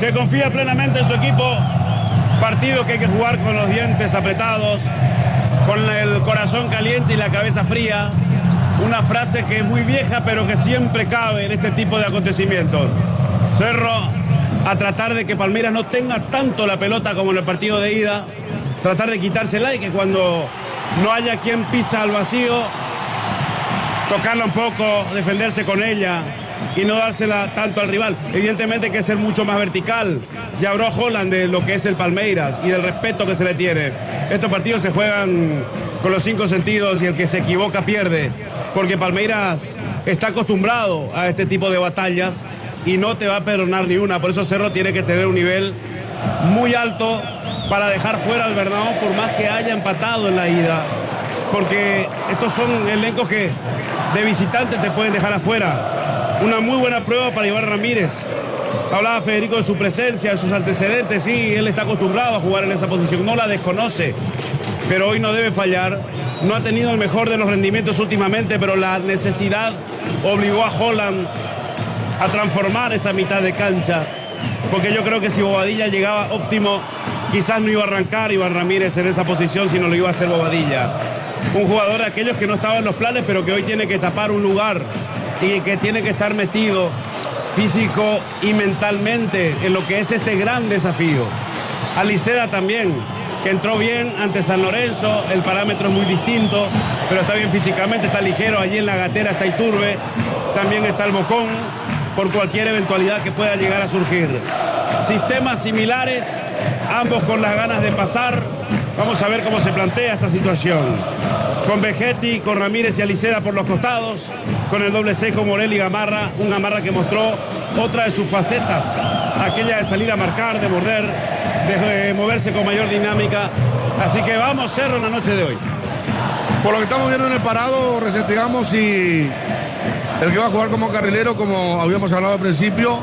que confía plenamente en su equipo. Partido que hay que jugar con los dientes apretados, con el corazón caliente y la cabeza fría. Una frase que es muy vieja, pero que siempre cabe en este tipo de acontecimientos. Cerro a tratar de que Palmeiras no tenga tanto la pelota como en el partido de ida, tratar de quitársela y que cuando no haya quien pisa al vacío, tocarla un poco, defenderse con ella y no dársela tanto al rival. Evidentemente hay que ser mucho más vertical. Ya habló Holland de lo que es el Palmeiras y del respeto que se le tiene. Estos partidos se juegan con los 5 sentidos y el que se equivoca pierde, porque Palmeiras está acostumbrado a este tipo de batallas y no te va a perdonar ni una. Por eso Cerro tiene que tener un nivel muy alto para dejar fuera al Bernabéu, por más que haya empatado en la ida, porque estos son elencos que de visitantes te pueden dejar afuera. Una muy buena prueba para Iván Ramírez. Hablaba Federico de su presencia, de sus antecedentes. Sí, él está acostumbrado a jugar en esa posición, no la desconoce, pero hoy no debe fallar. No ha tenido el mejor de los rendimientos últimamente, pero la necesidad obligó a Holland a transformar esa mitad de cancha, porque yo creo que si Bobadilla llegaba óptimo, quizás no iba a arrancar Iván Ramírez en esa posición, sino lo iba a hacer Bobadilla. Un jugador de aquellos que no estaba en los planes, pero que hoy tiene que tapar un lugar y que tiene que estar metido físico y mentalmente en lo que es este gran desafío. Aliceda también, que entró bien ante San Lorenzo, el parámetro es muy distinto, pero está bien físicamente, está ligero. Allí en la gatera está Iturbe, también está el Bocón, por cualquier eventualidad que pueda llegar a surgir. Sistemas similares, ambos con las ganas de pasar. Vamos a ver cómo se plantea esta situación. Con Vegetti, con Ramírez y Aliceda por los costados, con el doble 6 con Morel y Gamarra, un Gamarra que mostró otra de sus facetas, aquella de salir a marcar, de morder, de moverse con mayor dinámica. Así que vamos Cerro en la noche de hoy. Por lo que estamos viendo en el parado, reseteamos y el que va a jugar como carrilero, como habíamos hablado al principio,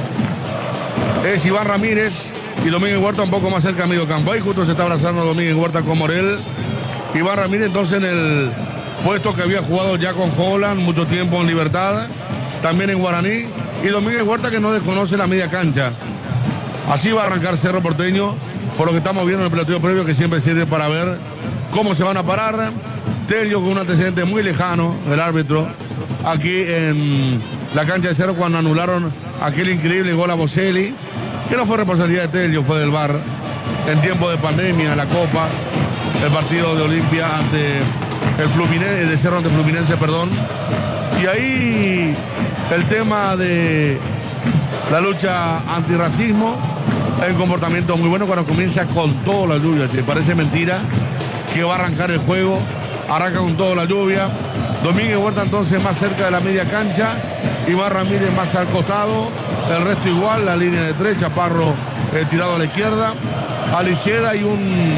es Iván Ramírez, y Domínguez Huerta un poco más cerca a medio campo. Ahí justo se está abrazando Domínguez Huerta con Morel. Iván Ramírez entonces en el puesto que había jugado ya con Holland mucho tiempo en Libertad, también en Guaraní, y Domínguez Huerta que no desconoce la media cancha. Así va a arrancar Cerro Porteño, por lo que estamos viendo en el peloteo previo, que siempre sirve para ver cómo se van a parar. Tello con un antecedente muy lejano, el árbitro, aquí en la cancha de Cerro cuando anularon aquel increíble gol a Boselli, que no fue responsabilidad de Tello, fue del VAR, en tiempo de pandemia, la Copa, el partido de Olimpia ante el Fluminense, de Cerro ante Fluminense, perdón. Y ahí el tema de la lucha antirracismo, hay un comportamiento muy bueno cuando comienza con toda la lluvia. Si parece mentira que va a arrancar el juego, arranca con toda la lluvia. Domínguez Huerta entonces más cerca de la media cancha, Iván Ramírez más al costado, el resto igual, la línea de 3, Chaparro tirado a la izquierda, Aliceda y un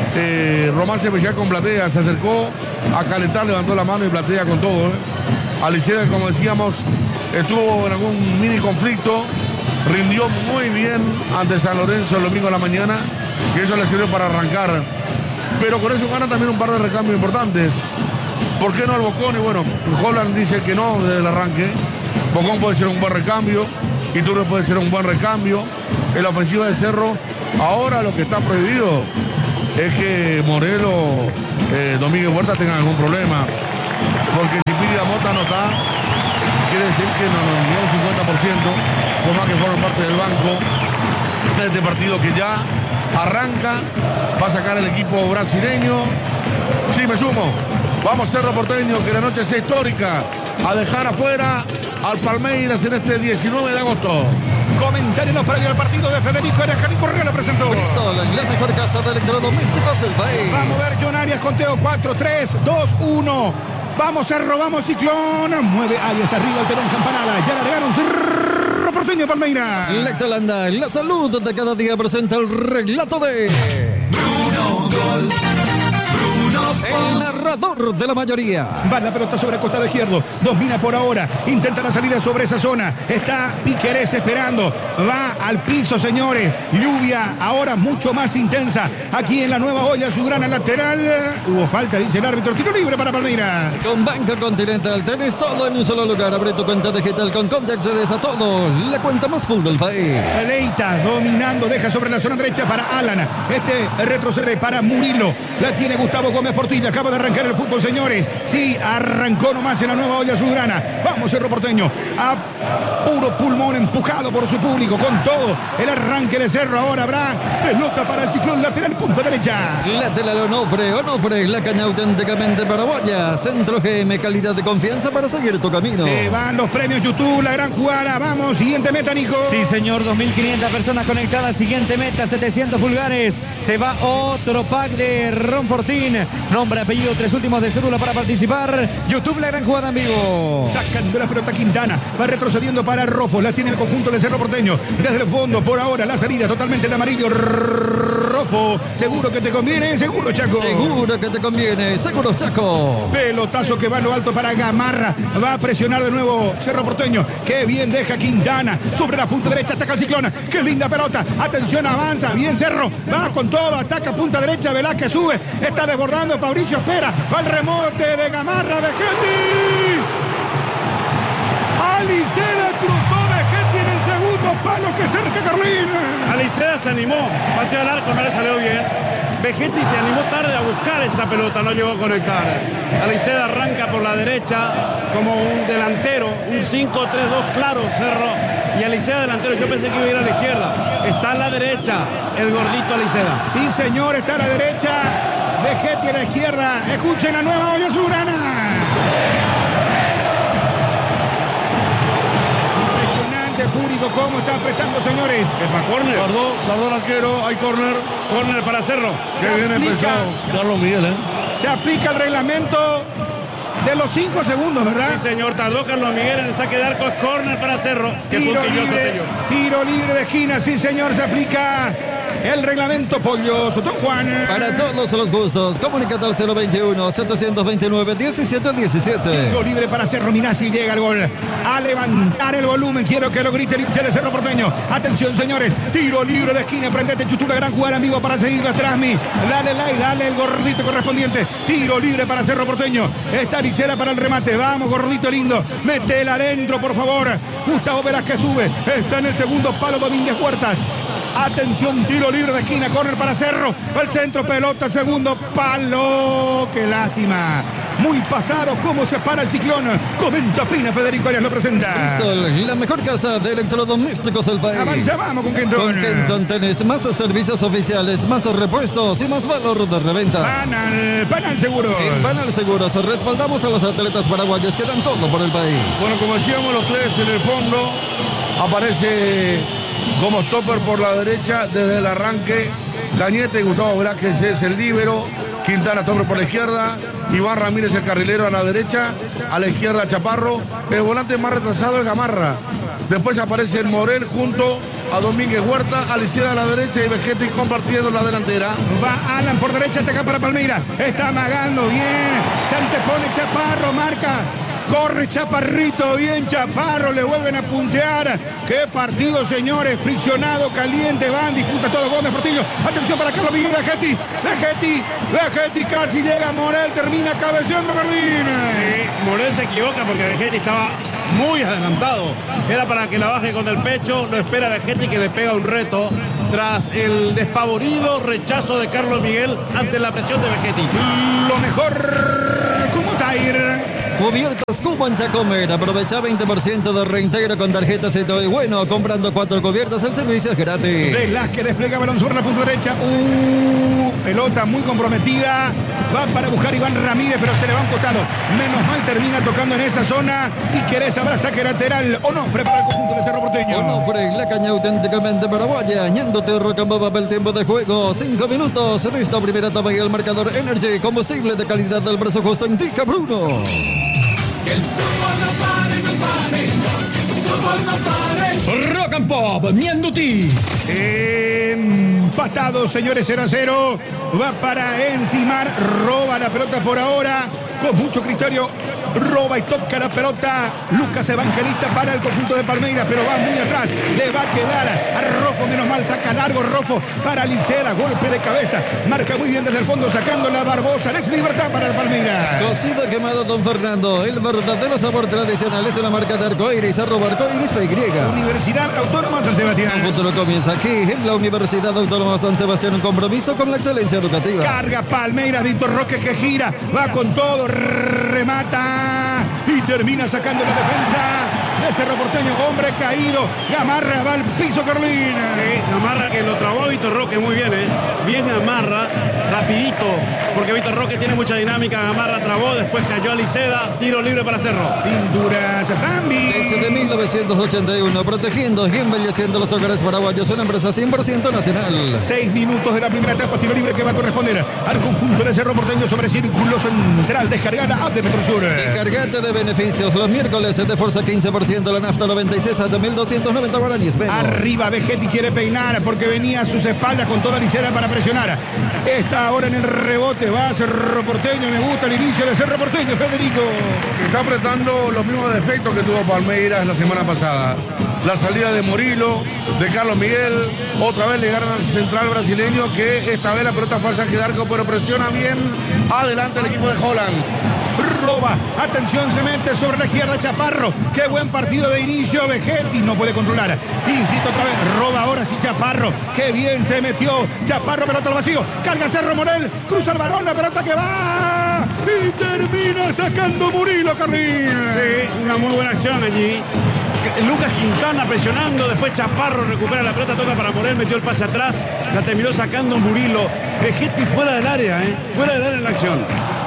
Román Especial con Platea, se acercó a calentar, levantó la mano y Platea con todo. Aliceda, como decíamos, estuvo en algún mini conflicto, rindió muy bien ante San Lorenzo el domingo a la mañana y eso le sirvió para arrancar, pero con eso gana también un par de recambios importantes. ¿Por qué no al Bocón? Y bueno, Holland dice que no desde el arranque. Bocón puede ser un buen recambio, Iturbe puede ser un buen recambio en la ofensiva de Cerro. Ahora lo que está prohibido es que Morel o Domínguez Huerta tengan algún problema, porque si Piri Mota no está, quiere decir que no llega un 50%, por más que forman parte del banco en este partido que ya arranca. Va a sacar el equipo brasileño. Sí, me sumo. Vamos Cerro Porteño, que la noche sea histórica, a dejar afuera al Palmeiras en este 19 de agosto. Comentarios previo al partido de Federico Arias. Correa lo presentó. Bristol, la mejor casa de electrodomésticos del país. Vamos a ver, John Arias, conteo 4, 3, 2, 1. Vamos Cerro, vamos Ciclón. Mueve Arias arriba el telón campanada. Ya la agregaron Cerro Porteño, Palmeiras. Lectolanda, la salud de cada día presenta el relato de Bruno Gol. el narrador de la mayoría. Va la pelota sobre el costado izquierdo. Domina por ahora. Intenta la salida sobre esa zona. Está Piquerés esperando. Va al piso, señores. Lluvia ahora mucho más intensa. Aquí en la Nueva Olla Azulgrana lateral. Hubo falta, dice el árbitro. Tiro libre para Palmeiras. Con Banco Continental tenés todo en un solo lugar. Abre tu cuenta digital con Conte, accedes a todo. La cuenta más full del país. Feleita dominando, deja sobre la zona derecha para Alan. Retrocede para Murilo. La tiene Gustavo Gómez Portilla. Acaba de arrancar el fútbol, señores. Sí, arrancó nomás en la Nueva Olla Azulgrana. Vamos, Cerro Porteño. A puro pulmón, empujado por su público. Con todo el arranque de Cerro. Ahora habrá pelota para el Ciclón lateral, punta derecha. Lateral Onofre, la caña auténticamente paraguaya. Centro GM, calidad de confianza para seguir tu camino. Se van los premios YouTube, la gran jugada. Vamos, siguiente meta, Nico. Sí, señor, 2.500 personas conectadas. Siguiente meta, 700 pulgares. Se va otro pack de Ron Fortín. Nombre, apellido, 3 últimos de cédula para participar. YouTube, la gran jugada en vivo. Sacan de la pelota Quintana. Va retrocediendo para Rofo. La tiene el conjunto de Cerro Porteño. Desde el fondo, por ahora, la salida totalmente de amarillo. Rofo. Seguro que te conviene, seguro, Chaco. Seguro que te conviene, seguro, Chaco. Pelotazo que va a lo alto para Gamarra. Va a presionar de nuevo Cerro Porteño. Qué bien deja Quintana. Sobre la punta derecha ataca el Ciclón. Qué linda pelota. Atención, avanza. Bien Cerro. Va con todo. Ataca punta derecha. Velázquez sube. Está desbordando. Fabricio espera. Va el remote de Gamarra. Vegetti. Aliceda cruzó Vegetti en el segundo palo que cerca Carlín. Aliceda se animó. Pateó al arco, no le salió bien. Vegetti se animó tarde a buscar esa pelota, no llegó a conectar. Aliceda arranca por la derecha como un delantero, un 5-3-2 claro, Cerro. Y Aliceda delantero, yo pensé que iba a ir a la izquierda. Está a la derecha el gordito Aliceda. Sí, señor, está a la derecha. Vegetti a la izquierda. Escuchen la Nueva Olla Azulgrana. Impresionante público cómo está apretando, señores. Es para córner. Tardó el arquero, hay córner. Córner para Cerro. Que bien empezó Carlos Miguel, Se aplica el reglamento de los 5 segundos, ¿verdad? Sí, señor, tardó Carlos Miguel en el saque de arco, es córner para Cerro. Tiro libre de esquina, sí, señor, se aplica el reglamento Pollo Sotón Juan. Para todos los gustos, comunícate al 021-729-1717. Tiro libre para Cerro. Minasi llega al gol. A levantar el volumen. Quiero que lo grite el hincha de Cerro Porteño. Atención, señores. Tiro libre de esquina. Prendete, Chuchu, la gran jugada en vivo para seguir la Trasmi. Dale like, dale el gordito correspondiente. Tiro libre para Cerro Porteño. Está Alicera para el remate. Vamos, gordito lindo. Métela adentro, por favor. Gustavo Velázquez sube. Está en el segundo palo Domínguez Huertas. Atención, tiro libre de esquina, córner para Cerro, el centro, pelota, segundo palo, qué lástima. Muy pasado, cómo se para el Ciclón. Comenta Pina, Federico Arias lo presenta. Bristol, la mejor casa de electrodomésticos del país. Avanzamos con Kenton. Con Kenton tenés más servicios oficiales, más repuestos y más valor de reventa. Panal Seguros. En Panal Seguros respaldamos a los atletas paraguayos que dan todo por el país. Bueno, como decíamos, los tres en el fondo. Aparece como stopper por la derecha desde el arranque Cañete. Gustavo Velázquez es el líbero. Quintana stopper por la izquierda. Iván Ramírez el carrilero a la derecha. A la izquierda Chaparro. El volante más retrasado es Gamarra. Después aparece el Morel junto a Domínguez Huerta. Aliceda a la derecha y Vegetti compartiendo la delantera. Va Alan por derecha, ataca para Palmeiras. Está amagando bien. Se antepone Chaparro, marca. Corre Chaparrito, bien Chaparro, le vuelven a puntear. Qué partido, señores, friccionado, caliente, van, disputa todo Gómez Portillo. Atención para Carlos Miguel, Vegetti, casi llega Morel, termina cabeceando Carlín. Morel se equivoca porque Vegetti estaba muy adelantado. Era para que la baje con el pecho, lo espera Vegetti que le pega un reto tras el despavorido rechazo de Carlos Miguel ante la presión de Vegetti. Lo mejor, como Tair. Cubiertas Cuban Chacomer. Aprovecha 20% de reintegro con tarjetas y todo. Y bueno, comprando 4 cubiertas, el servicio es gratis. Velázquez despliega balón sobre la punta derecha. Pelota muy comprometida. Va para buscar Iván Ramírez, pero se le va un costado. Menos mal termina tocando en esa zona. Y Querés habrá saque lateral. Onofre para el conjunto de Cerro Porteño. Onofre, la caña auténticamente paraguaya. Ñándote Rocambaba el tiempo de juego. 5 minutos de esta primera etapa y el marcador Energy. Combustible de calidad del brazo justo indica Bruno. Que el fútbol no pare, no pare, que el fútbol no pare. Rock and Pop, Ñanduti. empatados, señores, 0-0. Va para Encimar, roba la pelota por ahora, con mucho criterio, roba y toca la pelota Lucas Evangelista para el conjunto de Palmeiras, pero va muy atrás, le va a quedar a Rofo, menos mal, saca largo Rofo para Licera, golpe de cabeza, marca muy bien desde el fondo, sacando la Barbosa, Alex Libertad para el Palmeiras. Cocido quemado don Fernando, el verdadero sabor tradicional es la marca de Arcoiris, @Arcoiris PY. Universidad Autónoma San Sebastián. El futuro comienza aquí en la Universidad Autónoma San Sebastián, un compromiso con la excelencia educativa. Carga Palmeiras, Víctor Roque que gira, va con todo, remata y termina sacando la defensa de Cerro Porteño. Hombre caído, Gamarra va al piso, Carolina. Gamarra que lo trabó a Víctor Roque muy bien, bien Gamarra, rapidito, porque Víctor Roque tiene mucha dinámica. Gamarra trabó, después cayó a Liceda, tiro libre para Cerro. Pinturas Rambi. Desde 1981, protegiendo y embelleciendo los hogares paraguayos, una empresa 100% nacional. 6 minutos de la primera etapa, tiro libre que va a corresponder al conjunto de Cerro Porteño sobre círculo central. Descargar la app de Petrosur. Y cargate de beneficios los miércoles de fuerza 15%, la nafta 96 hasta 1.290 guaraníes menos. Arriba Vegetti quiere peinar porque venía a sus espaldas con toda Licera para presionar. Está ahora en el rebote, va a Cerro Porteño, me gusta el inicio de Cerro Porteño, Federico. Está apretando los mismos defectos que tuvo Palmeiras la semana pasada. La salida de Murilo, de Carlos Miguel, otra vez le ganan al central brasileño, que esta vez la pelota fue a saque de arco, pero presiona bien adelante el equipo de Holland. Roba, atención, se mete sobre la izquierda Chaparro, qué buen partido de inicio, Vegetti no puede controlar, insisto otra vez, roba ahora sí Chaparro, qué bien se metió Chaparro, pelota al vacío, carga Cerro Morel, cruza el balón, la pelota que va y termina sacando Murilo, Carlín. Sí, una muy buena acción allí. Lucas Quintana presionando, después Chaparro recupera la pelota, toca para Morel, metió el pase atrás, la terminó sacando Murilo. Vegetti fuera del área, fuera del área en la acción.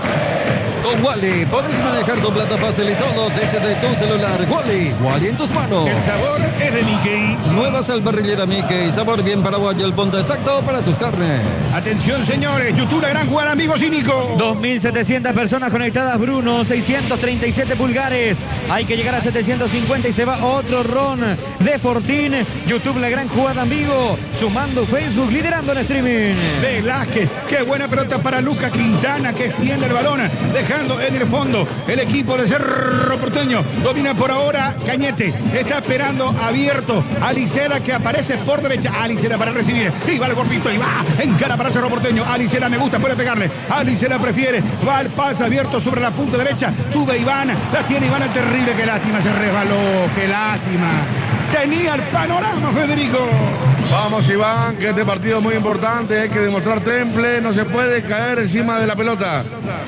Con Wally podés manejar tu plata fácil y todo desde tu celular. Wally en tus manos. El sabor es de Mickey. Nueva salparrillera Mickey, sabor bien paraguayo, el punto exacto para tus carnes. Atención, señores, YouTube la gran jugada, amigos y Nico. 2.700 personas conectadas, Bruno, 637 pulgares. Hay que llegar a 750 y se va otro ron de Fortín. YouTube la gran jugada en vivo, sumando Facebook, liderando en streaming. Velázquez, qué buena pelota para Lucas Quintana, que extiende el balón, dejando en el fondo el equipo de Cerro Porteño. Domina por ahora Cañete, está esperando abierto a Licera, que aparece por derecha. A Licera para recibir, y va el gordito y va en cara para Cerro Porteño. A Licera me gusta, puede pegarle. A Licera prefiere, va el pase abierto sobre la punta derecha, sube Iván, la tiene Iván, el terrible, qué lástima, se resbaló, qué lástima. Tenía el panorama, Federico. Vamos, Iván, que este partido es muy importante, hay que demostrar temple, no se puede caer encima de la pelota.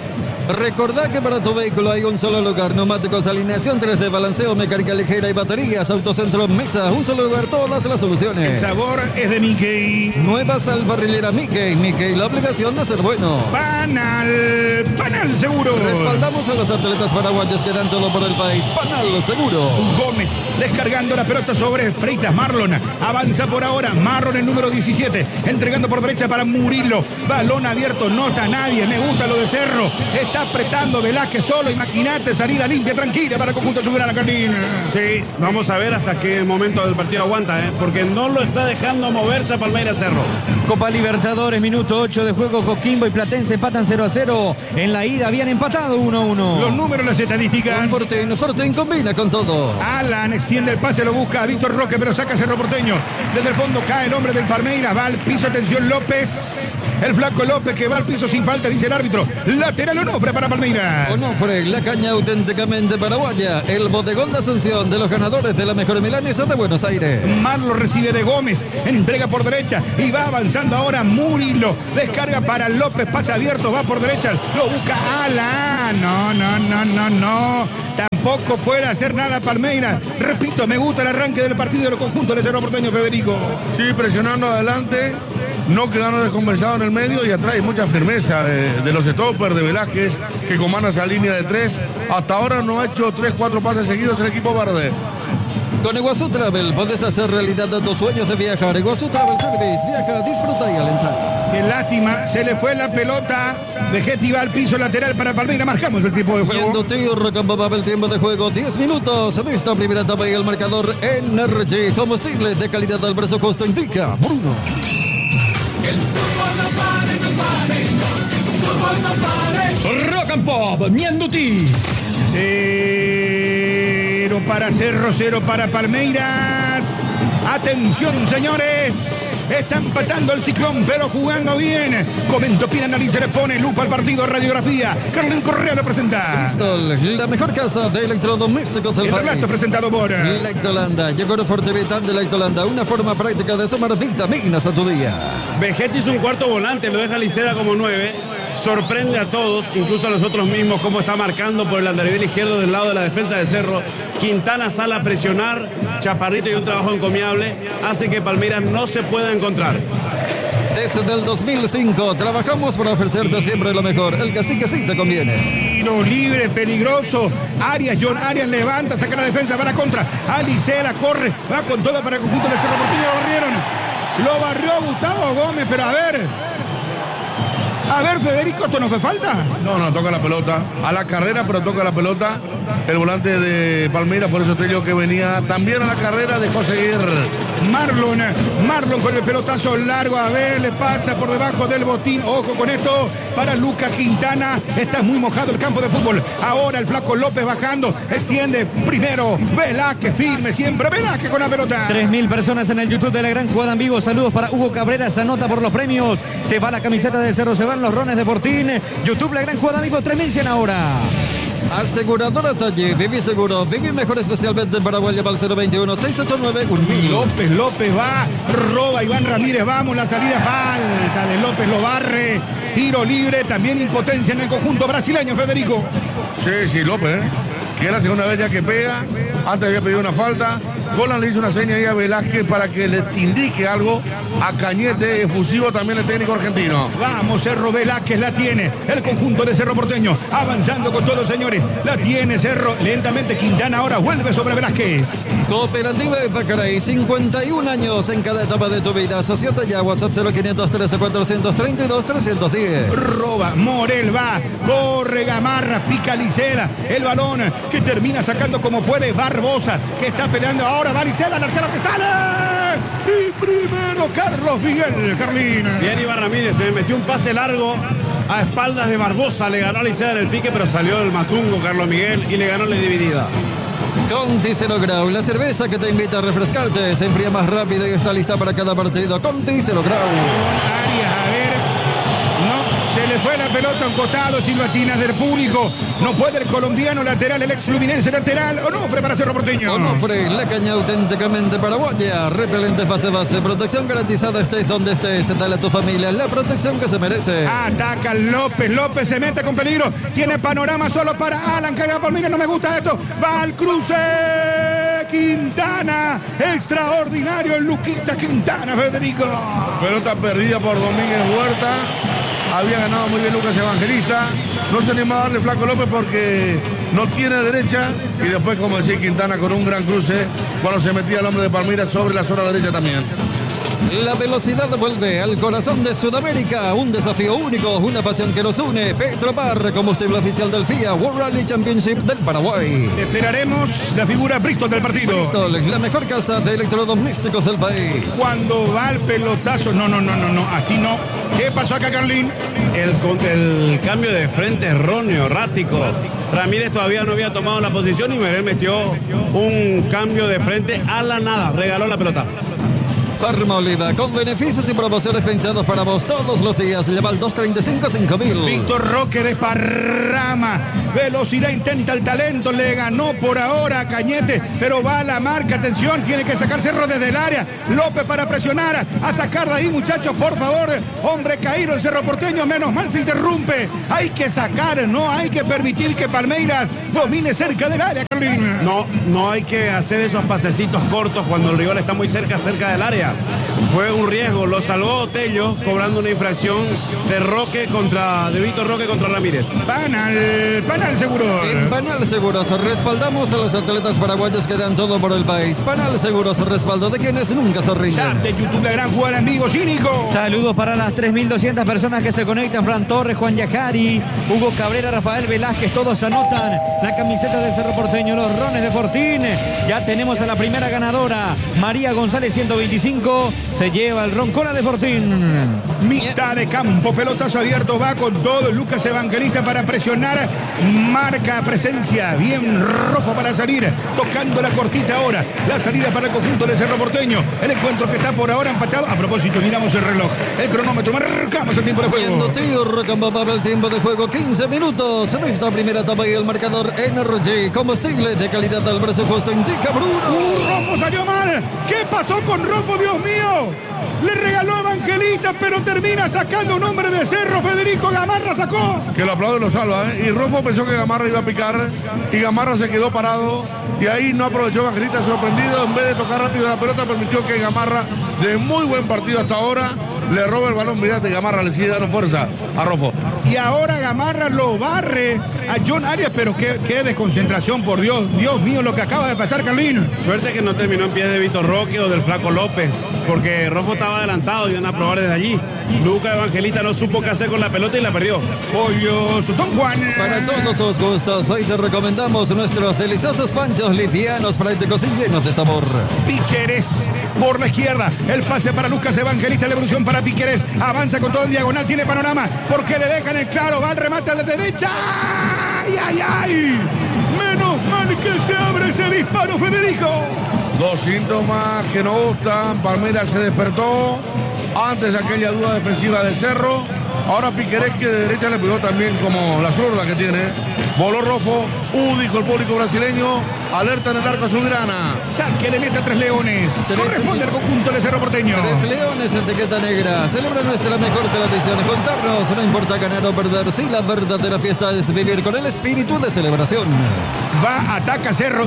Recordá que para tu vehículo hay un solo lugar: neumáticos, alineación 3D, balanceo, mecánica ligera y baterías. Autocentro Mesa, un solo lugar, todas las soluciones. El sabor es de Mickey. Nueva salparrillera Mickey, la obligación de ser bueno. Panal seguro. Respaldamos a los atletas paraguayos que dan todo por el país. Panal seguro. Gómez descargando la pelota sobre Freitas. Marlon avanza por ahora. Marlon, el número 17, entregando por derecha para Murilo. Balón abierto, nota a nadie. Me gusta lo de Cerro. Está apretando Velázquez solo. Imagínate, salida limpia, tranquila para el conjunto azulgrana, Carlín. Sí, vamos a ver hasta qué momento del partido aguanta, porque no lo está dejando moverse a Palmeiras Cerro. Copa Libertadores, minuto 8 de juego. Coquimbo y Platense empatan 0-0. En la ida habían empatado 1-1. Los números, las estadísticas. Fortín combina con todo. Alan extiende el pase, lo busca a Víctor Roque, pero saca Cerro Porteño. Desde el fondo cae el hombre del Palmeiras, va al piso, atención López. El flaco López que va al piso sin falta, dice el árbitro. Lateral Onofre para Palmeiras. Onofre, la caña auténticamente paraguaya. El bodegón de Asunción de los ganadores de la mejor milanesa de Buenos Aires. Marlo recibe de Gómez, entrega por derecha y va avanzando ahora Murilo. Descarga para López, pase abierto, va por derecha, lo busca Alan. No. Tampoco puede hacer nada Palmeiras. Repito, me gusta el arranque del partido de los conjuntos de Cerro Porteño, Federico. Sí, presionando adelante, no quedaron desconversados en el medio y atrás hay mucha firmeza de los stoppers, de Velázquez, que comanda esa línea de 3. Hasta ahora no ha hecho 3-4 pases seguidos el equipo verde. Con Iguazú Travel podés hacer realidad tus sueños de viajar. Iguazú Travel Service, viaja, disfruta y alenta. Qué lástima, se le fue la pelota. Vegetti va al piso lateral para Palmeiras. Marcamos el tiempo de juego. Viendo Tío Cambaba el tiempo de juego, 10 minutos de esta primera etapa y el marcador Energy, combustible de calidad al precio costo indica Bruno. Que el fútbol no pare. Rock and Pop, Mianduti. 0 para Cerro, 0 para Palmeiras. Atención, señores. Está empatando el Ciclón, pero jugando bien. Comenta, opina, analiza, le pone lupa al partido, radiografía. Carolín Correa lo presenta. Bristol, la mejor casa de electrodomésticos del El país. relato presentado por Lactolanda, llegó el Fortevital de Lactolanda, una forma práctica de sumar vitaminas a tu día. Vegetti es un cuarto volante, lo deja Licera como 9. Sorprende a todos, incluso a nosotros mismos, cómo está marcando por el andarivel izquierdo del lado de la defensa de Cerro. Quintana sale a presionar, Chaparrito y un trabajo encomiable hace que Palmeiras no se pueda encontrar. Desde el 2005 trabajamos para ofrecerte siempre lo mejor, el que sí te conviene. tiro libre, peligroso. Arias, John Arias levanta, saca la defensa, va a la contra. Alicera corre, va con todo para el conjunto de Cerro Porteño. Lo barrieron. Lo barrió Gustavo Gómez, pero a ver, Federico, ¿esto no fue falta? No, toca la pelota. A la carrera, pero toca la pelota. El volante de Palmeiras, por eso te digo que venía también a la carrera, dejó seguir. Marlon con el pelotazo largo, a ver, le pasa por debajo del botín. Ojo con esto para Lucas Quintana. Está muy mojado el campo de fútbol. Ahora el flaco López bajando, extiende primero. Velázquez firme siempre. Velázquez con la pelota. 3.000 personas en el YouTube de La Gran Jugada en vivo. Saludos para Hugo Cabrera, se anota por los premios. Se va la camiseta del Cerro, se van los rones de Fortín. YouTube La Gran Jugada en vivo, 3.100 ahora. Aseguradora Talle, viví seguro, viví mejor especialmente en Paraguay, llama al 021-689-1000. López va, roba Iván Ramírez, vamos, la salida falta de López, lo barre, tiro libre, también impotencia en el conjunto brasileño, Federico. Sí, López, que es la segunda vez ya que pega, antes había pedido una falta. Holland le hizo una seña ahí a Velázquez para que le indique algo a Cañete, efusivo también el técnico argentino. Vamos, Cerro, Velázquez la tiene, el conjunto de Cerro Porteño, avanzando con todos, señores, la tiene Cerro, lentamente Quintana ahora vuelve sobre Velázquez. Cooperativa de Pacaray, 51 años en cada etapa de tu vida. Societe ya, WhatsApp 0513-432-310. Roba, Morel va, corre Gamarra, pica Licera, el balón que termina sacando como puede Barbosa, que está peleando ahora, va Licera, el arquero que sale, y primero Carlos Miguel, Carlín. Bien, Iván Ramírez se metió un pase largo a espaldas de Barbosa, le ganó a Licera en el pique, pero salió del matungo Carlos Miguel y le ganó la dividida. Conti Zero Grau, la cerveza que te invita a refrescarte, se enfría más rápido y está lista para cada partido. Conti Zero Grau. Arias, a ver, no, se le fue la pelota a un costado, silbatinas del público, no puede el colombiano lateral, el ex Fluminense lateral, Onofre para Cerro Porteño. Onofre, la caña auténticamente paraguaya, repelente base, protección garantizada estés donde estés, dale a tu familia la protección que se merece. Ataca López se mete con peligro, tiene panorama solo para Alan, carga por mí, no me gusta esto, va al cruce, Quintana, extraordinario el Luquita Quintana, Federico. Pelota perdida por Domínguez Huerta. Había ganado muy bien Lucas Evangelista. No se animaba a darle Flaco López porque no tiene derecha. Y después, como decía Quintana, con un gran cruce, cuando se metía el hombre de Palmeiras sobre la zona derecha también. La velocidad vuelve al corazón de Sudamérica. Un desafío único, una pasión que nos une. Petropar, combustible oficial del FIA World Rally Championship del Paraguay. Esperaremos la figura Bristol del partido. Bristol, la mejor casa de electrodomésticos del país. Cuando va el pelotazo, no, así no. ¿Qué pasó acá, Carlín? El cambio de frente erróneo, errático. Ramírez todavía no había tomado la posición y Merel metió un cambio de frente a la nada. Regaló la pelota. Farma Oliva, con beneficios y promociones pensados para vos todos los días. Llama al 235-5000. Víctor Roque desparrama. Velocidad, intenta el talento. Le ganó por ahora a Cañete, pero va a la marca. Atención, tiene que sacar Cerro desde el área. López para presionar. A sacar de ahí, muchachos, por favor. Hombre caído el Cerro Porteño. Menos mal se interrumpe. Hay que sacar, no hay que permitir que Palmeiras domine cerca del área, Carlín. No hay que hacer esos pasecitos cortos cuando el rival está muy cerca del área. Fue un riesgo, lo salvó Tello cobrando una infracción de Víctor Roque contra Ramírez. Panal Seguros. En Panal Seguros respaldamos a los atletas paraguayos que dan todo por el país. Panal Seguros, respaldo de quienes nunca se rinden. Chat de YouTube, La Gran Jugada en vivo, Cínico. Saludos para las 3.200 personas que se conectan. Fran Torres, Juan Yajari, Hugo Cabrera, Rafael Velázquez, todos anotan la camiseta del Cerro Porteño. porteño, los rones de Fortín. Ya tenemos a la primera ganadora, María González, 125. Se lleva el ron Cola de Fortín. Mitad de campo, pelotazo abierto, va con todo Lucas Evangelista para presionar, marca presencia, bien Rofo para salir, tocando la cortita ahora, la salida para el conjunto de Cerro Porteño, el encuentro que está por ahora empatado. A propósito, miramos el reloj, el cronómetro, marcamos el tiempo de juego. El tiempo de juego, 15 minutos en esta primera etapa y el marcador Energy, combustible de calidad al brazo justo indica Bruno. Rofo salió mal, ¿qué pasó con Rofo, Dios mío? Le regaló a Evangelista, pero termina sacando un hombre de Cerro. Federico Gamarra sacó. Que lo aplaude y lo salva, ¿eh? Y Rofo pensó que Gamarra iba a picar y Gamarra se quedó parado y ahí no aprovechó Evangelista, sorprendido. En vez de tocar rápido la pelota, permitió que Gamarra, de muy buen partido hasta ahora, le roba el balón. Mirate, Gamarra le sigue dando fuerza a Rofo. Y ahora Gamarra lo barre a John Arias, pero qué desconcentración, por Dios. Dios mío, lo que acaba de pasar, Carlín. Suerte que no terminó en pies de Víctor Roque o del Flaco López, porque Rofo estaba adelantado y iban a probar desde allí. Lucas Evangelista no supo qué hacer con la pelota y la perdió. Pollo Don Juan. Para todos los gustos, hoy te recomendamos nuestros deliciosos panchos livianos, prácticos y llenos de sabor. Piqueres por la izquierda, el pase para Lucas Evangelista, la evolución para Piqueres, avanza con todo en diagonal, tiene panorama, porque le dejan el claro, va al remate a la derecha. ¡Ay, ay, ay! Menos mal que se abre ese disparo, Federico. Dos síntomas que no gustan. Palmeiras se despertó antes de aquella duda defensiva de Cerro. Ahora Piquerés, que de derecha le pegó también como la zurda que tiene. Voló Rofo. Dijo el público brasileño. Alerta en el arco azulgrana. Saque de meta, 3 leones. Corresponde al conjunto de Cerro Porteño. 3 leones en etiqueta negra. Celebra nuestra mejor tradición. Contarnos, no importa ganar o perder. Si la verdadera fiesta es vivir con el espíritu de celebración. Va, ataca Cerro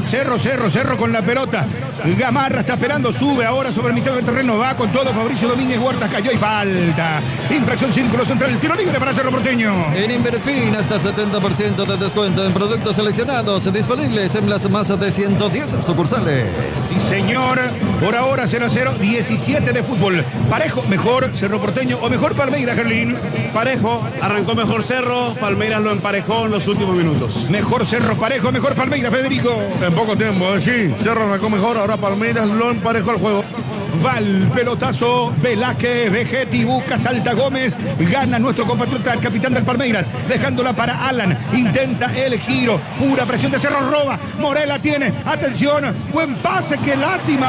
con la pelota. Gamarra está esperando, sube ahora sobre mitad del terreno. Va con todo Fabricio Domínguez Huerta. Cayó y falta. Infracción círculo central. Tiro libre para Cerro Porteño. En Inverfin, hasta 70% de descuento en productos seleccionados. Disponibles en las más de 110 sucursales. Sí, señor. Por ahora 0-0, 17 de fútbol. Parejo, mejor Cerro Porteño o mejor Palmeiras, Gerlín. Parejo, arrancó mejor Cerro, Palmeiras lo emparejó en los últimos minutos. Mejor Cerro, parejo, mejor Palmeiras, Federico. En poco tiempo, sí. Cerro arrancó mejor, ahora Palmeiras lo emparejó el juego. Va el pelotazo, Velázquez, Vegetti, busca, salta Gómez, gana nuestro compatriota, el capitán del Palmeiras, dejándola para Alan, intenta el giro, pura presión de Cerro, roba, Morela tiene, atención, buen pase, que lástima,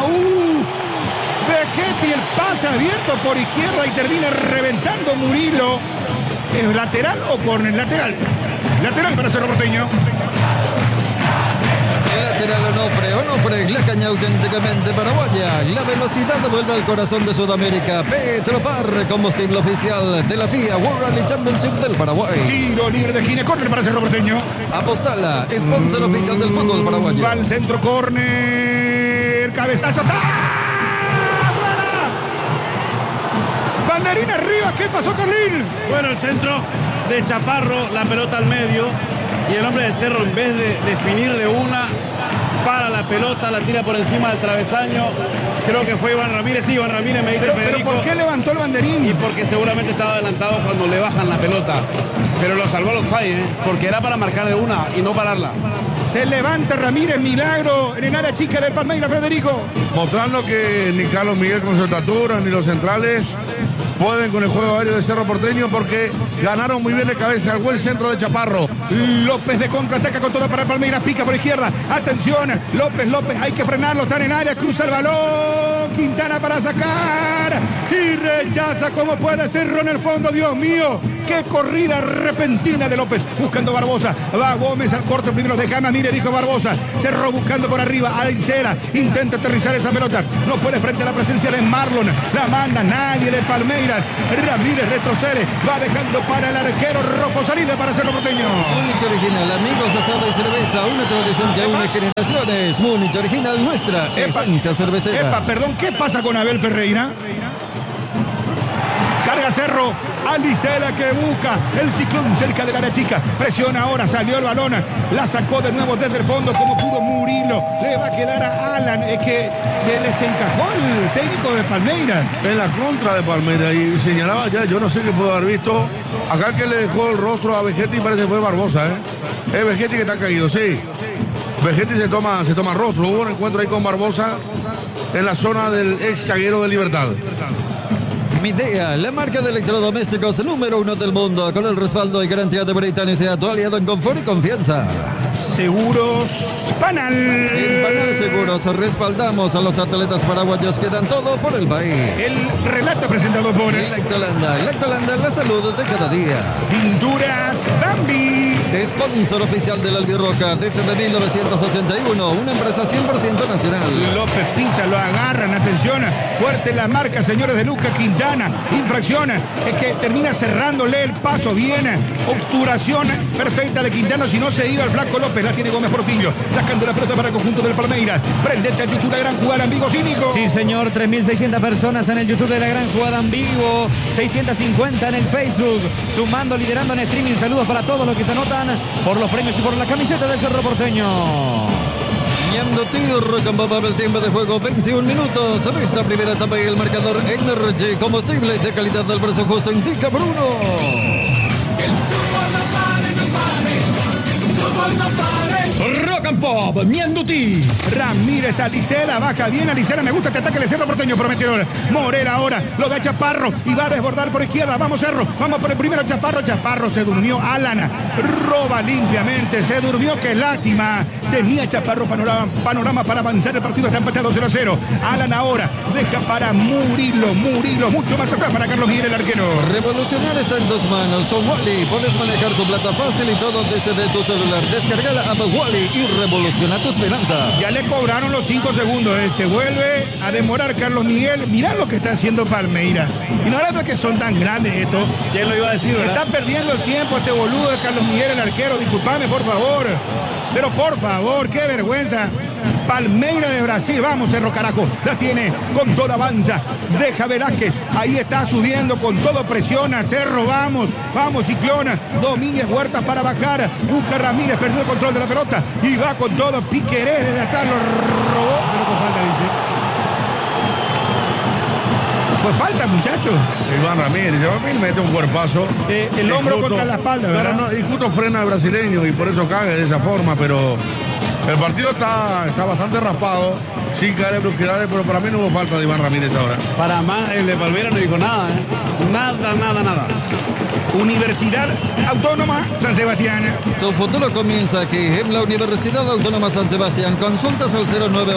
Vegetti, el pase abierto por izquierda y termina reventando Murilo. ¿Es lateral o córner? Lateral. Lateral para Cerro Porteño. Lateral Onofre, la caña auténticamente paraguaya. La velocidad vuelve al corazón de Sudamérica. Petropar, combustible oficial de la FIA World Rally Championship del Paraguay. Tiro libre de esquina, córner para Cerro Porteño. Apostala, sponsor oficial del fútbol paraguayo. Va al centro, córner, cabezazo. Banderina arriba, ¿qué pasó, Carlín? Bueno, el centro de Chaparro, la pelota al medio. Y el hombre de Cerro, en vez de definir de una, para la pelota, la tira por encima del travesaño. Creo que fue Iván Ramírez. Sí, Iván Ramírez, me dice Federico. ¿Pero por qué levantó el banderín? Y porque seguramente estaba adelantado cuando le bajan la pelota. Pero lo salvó el offside, porque era para marcar de una y no pararla. Se levanta Ramírez, milagro en el área chica del Palmeiras, Federico. Mostrando que ni Carlos Miguel con su estatura ni los centrales pueden con el juego aéreo de Cerro Porteño, porque ganaron muy bien de cabeza el buen centro de Chaparro. López de contraataca con todo para Palmeiras, pica por izquierda, atención, López, hay que frenarlo, están en área, cruza el balón, Quintana para sacar y rechaza como puede Cerro en el fondo, Dios mío, qué corrida repentina de López, buscando Barbosa, va Gómez al corte primero, déjame, mire, dijo Barbosa, Cerro buscando por arriba, Alcera, intenta aterrizar esa pelota, no puede frente a la presencia de Marlon, la manda nadie de Palmeiras, Ramírez retrocede, va dejando para el arquero Rojo, salida para Cerro Porteño. Múnich Original, amigos de asado y cerveza, una tradición que une generaciones. Múnich Original, nuestra esencia cervecera. Perdón, ¿qué pasa con Abel Ferreira? Carga Cerro, Alicela que busca el ciclón cerca del área chica, presiona ahora, salió el balón, la sacó de nuevo desde el fondo como pudo Murilo, le va a quedar a Alan, es que se les encajó el técnico de Palmeiras. En la contra de Palmeiras y señalaba ya, yo no sé qué pudo haber visto, acá el que le dejó el rostro a Vegetti parece que fue Barbosa, Es Vegetti que está caído, sí. Vegetti se toma rostro. Hubo un encuentro ahí con Barbosa en la zona del ex zaguero de Libertad. Midea, la marca de electrodomésticos número 1 del mundo, con el respaldo y garantía de Britannia, sea tu aliado en confort y confianza. Seguros Panal. En Panal Seguros respaldamos a los atletas paraguayos que dan todo por el país. El relato presentado por Lactolanda, la salud de cada día. Pinturas Bambi. Sponsor oficial del Albirroca desde 1981, una empresa 100% nacional. López Pisa lo agarran, atención, fuerte la marca, señores de Luca Quintana. Infracción, es que termina cerrándole el paso, bien, obturación perfecta de Quintana, si no se iba el flaco López, la tiene Gómez Portillo, sacando la pelota para el conjunto del Palmeiras. Prendete al YouTube, la gran jugada en vivo, cínico. Sí, señor, 3.600 personas en el YouTube de la gran jugada en vivo, 650 en el Facebook, sumando, liderando en streaming. Saludos para todos los que se anotan por los premios y por la camiseta del Cerro Porteño. Con papel el tiempo de juego 21 minutos en esta primera etapa y el marcador Energy, combustible de calidad del precio justo, indica Bruno. Que el fútbol no pare, no pare. El fútbol no pare. Rock and Pop, Mianduti. Ramírez, Alicera, baja bien Alicera, me gusta este ataque del Cerro Porteño, prometedor. Morera ahora, lo ve a Chaparro y va a desbordar por izquierda, vamos Cerro, vamos por el primero Chaparro se durmió, Alan roba limpiamente, se durmió, qué lástima. Tenía Chaparro panorama para avanzar, el partido está empatado 0-0. Alan ahora deja para Murilo, mucho más atrás para Carlos Miguel, el arquero. Revolucionar está en tus manos con Wally. Puedes manejar tu plata fácil y todo desde tu celular. Descarga la app Wally y revoluciona tus finanzas. Ya le cobraron los 5 segundos. Se vuelve a demorar Carlos Miguel. Mirá lo que está haciendo Palmeiras. Y no es que son tan grandes estos. ¿Quién lo iba a decir, verdad? Está perdiendo el tiempo este boludo de Carlos Miguel, el arquero. Disculpame, por favor. Pero por favor, qué vergüenza. Palmeiras de Brasil, vamos Cerro carajo, la tiene con toda avanza, deja Velázquez, ahí está subiendo con todo, presiona Cerro, vamos Ciclona, Domínguez Huerta para bajar, busca Ramírez, perdió el control de la pelota y va con todo, Piquerés desde atrás lo robó, pero con falta dice. Fue falta, muchachos. Iván Ramírez mete un cuerpazo. El hombro contra la espalda, ¿verdad? No, y justo frena al brasileño y por eso cae de esa forma, pero el partido está bastante raspado, sin caer en brusquedades, pero para mí no hubo falta de Iván Ramírez ahora. Para más, el de Palmeiras no dijo nada, Nada. Universidad Autónoma San Sebastián. Tu futuro comienza aquí en la Universidad Autónoma San Sebastián. Consultas al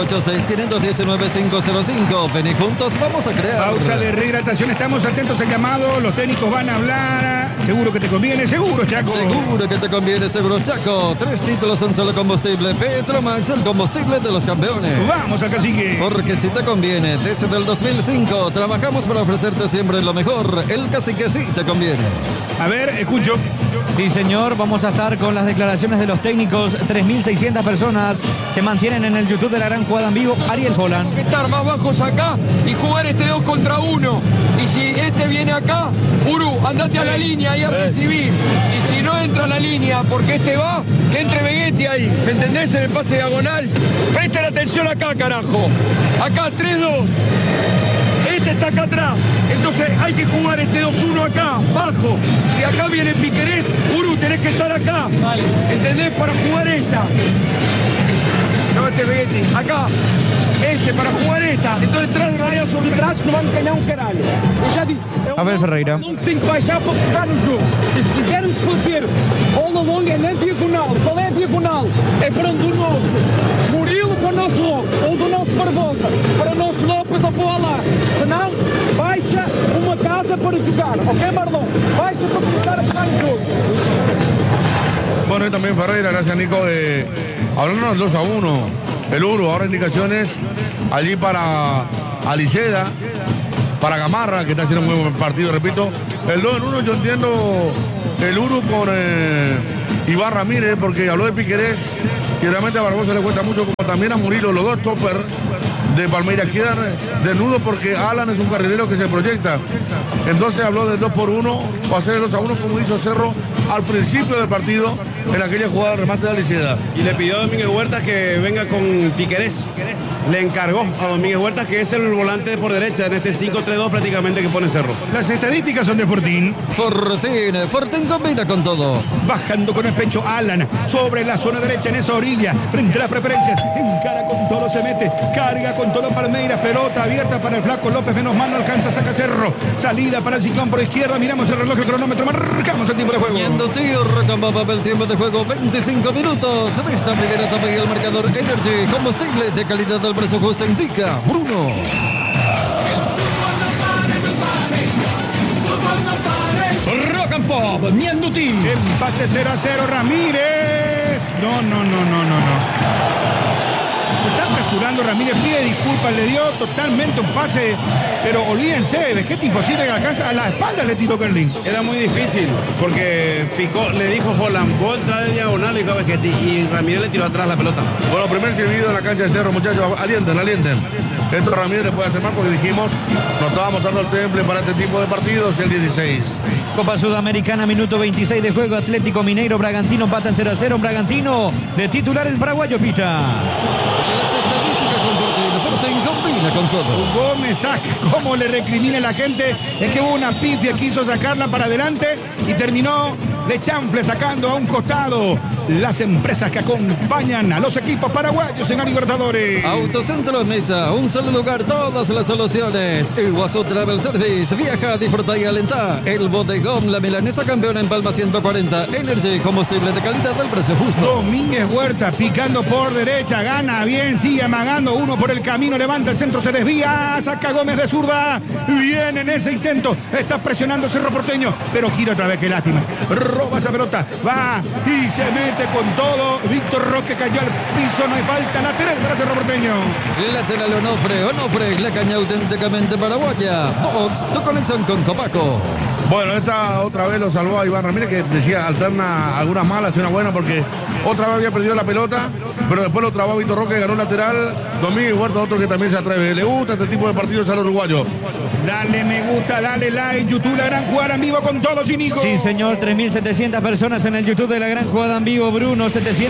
0986-519-505. Ven y juntos vamos a crear. Pausa de rehidratación. Estamos atentos al llamado. Los técnicos van a hablar. Seguro que te conviene. Seguro, Chaco. Seguro que te conviene. Seguro, Chaco. 3 títulos en solo combustible. Petromax, el combustible de los campeones. Vamos al cacique. Porque si te conviene, desde el 2005 trabajamos para ofrecerte siempre lo mejor. El cacique sí te conviene. A ver, escucho. Sí, señor, vamos a estar con las declaraciones de los técnicos. 3.600 personas se mantienen en el YouTube de la gran jugada en vivo. Ariel Holland. Estar más bajos acá y jugar este 2 contra 1. Y si este viene acá, Uru, andate a la línea y a recibir. Y si no entra a la línea porque este va, que entre Vegetti ahí. ¿Me entendés? En el pase diagonal. Presten atención acá, carajo. Acá, 3-2. Este está acá atrás, entonces hay que jugar este 2-1 acá, bajo. Si acá viene Piquerés, Uru, tenés que estar acá. Vale. ¿Entendés? Para jugar esta. No, este Vegetti, acá. Este, para jugar esta. Entonces traz raia sobre trás que vamos ganhar caralho. Eu já disse. Abel Ferreira. Não tem que baixar para focar no jogo. E se quisermos fazer bola longa é na diagonal. Qual é a diagonal? É para um do nosso Murilo para o nosso Lopes. Ou do nosso Barbosa para o nosso Lopes ou para o Alá. Senão, baixa uma casa para jogar. Ok, Marlon? Baixa para começar a jogar no jogo. Bueno, y también Ferreira, gracias Nico, hablando del 2-1. El Uru, ahora indicaciones allí para Aliceda, para Gamarra, que está haciendo un muy buen partido, repito. El 2-1, yo entiendo el Uru con Iván Ramírez, porque habló de Piquerés, y realmente a Barbosa le cuesta mucho, como también a Murilo. Los dos toppers de Palmeiras quedan desnudos porque Alan es un carrilero que se proyecta. Entonces habló del 2-1, o hacer el 2-1 como hizo Cerro al principio del partido, en aquella jugada de remate de Aliceda. Y le pidió a Domínguez Huertas que venga con Piquerés. Le encargó a Domínguez Huertas, que es el volante por derecha en este 5-3-2 prácticamente que pone Cerro. Las estadísticas son de Fortín. Fortín combina con todo. Bajando con el pecho Alan sobre la zona derecha en esa orilla, frente a las preferencias. Encara con todo, se mete, carga con todo Palmeiras. Pelota abierta para el Flaco López. Menos mal no alcanza, saca Cerro. Salida para el Ciclón por izquierda. Miramos el reloj, el cronómetro. Marcamos el tiempo de juego. Yendo tío, recambaba el tiempo de juego. 25 minutos de esta primera etapa y el marcador Energy. Combustible de calidad del precio justo indica Bruno. Rock and Pop, Mianduti. Empate 0-0, Ramírez. No. Se está apresurando Ramírez, pide disculpas, le dio totalmente un pase, pero olvídense, Vegetti imposible que alcanza, a la espalda le tiró Kerlin. Era muy difícil, porque picó, le dijo Holland, vos entrás de diagonal y Vegetti, y Ramírez le tiró atrás la pelota. Bueno, primer servido en la cancha de Cerro, muchachos, alienten. Esto Ramírez le puede hacer mal porque dijimos, nos estábamos dando el temple para este tipo de partidos, el 16. Copa Sudamericana, minuto 26 de juego. Atlético Mineiro, Bragantino empatan 0-0. Bragantino de titular el paraguayo Pita. Las estadísticas con Fortín combina con todo. Gómez saca, cómo le recrimina la gente. Es que hubo una pifia, quiso sacarla para adelante y terminó de chanfle sacando a un costado las empresas que acompañan a los equipos paraguayos en la Libertadores. Autocentro Mesa, un solo lugar, todas las soluciones. Iguazú Travel Service, viaja, disfruta y alenta. El bodegón, la milanesa campeona en Palma 140. Energy, combustible de calidad al precio justo. Domínguez Huerta picando por derecha, gana bien, sigue amagando uno por el camino, levanta el centro, se desvía, saca Gómez de zurda, viene en ese intento, está presionando Cerro Porteño, pero gira otra vez, qué lástima. Roba esa pelota, va y se mete con todo. Víctor Roque cayó al piso, no hay falta, lateral para Cerro Porteño. Lateral Onofre, la caña auténticamente paraguaya. Fox, tu conexión con Copaco. Bueno, esta otra vez lo salvó a Iván Ramírez, que decía alterna algunas malas y una buena porque otra vez había perdido la pelota, pero después lo trabó Víctor Roque, ganó lateral. Domínguez Huerta, otro que también se atreve. Le gusta este tipo de partidos al uruguayo. Dale me gusta, dale like, YouTube, la gran jugada en vivo con todos y Nico. Sí, señor, 3.700 personas en el YouTube de la gran jugada en vivo, Bruno.